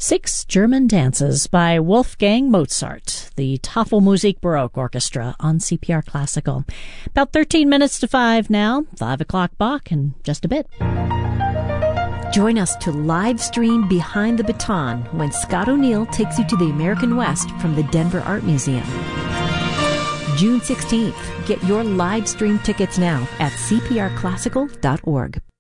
Six German Dances by Wolfgang Mozart, the Tafelmusik Baroque Orchestra on CPR Classical. About 13 minutes to 5 now, 5 o'clock Bach in just a bit. Join us to live stream Behind the Baton when Scott O'Neill takes you to the American West from the Denver Art Museum. June 16th. Get your live stream tickets now at cprclassical.org.